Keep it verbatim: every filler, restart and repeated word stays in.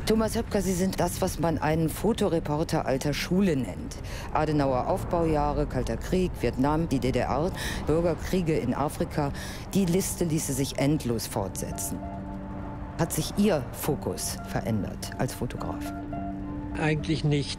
Thomas Höpker, Sie sind das, was man einen Fotoreporter alter Schule nennt. Adenauer Aufbaujahre, Kalter Krieg, Vietnam, die D D R, Bürgerkriege in Afrika. Die Liste ließe sich endlos fortsetzen. Hat sich Ihr Fokus verändert als Fotograf? Eigentlich nicht.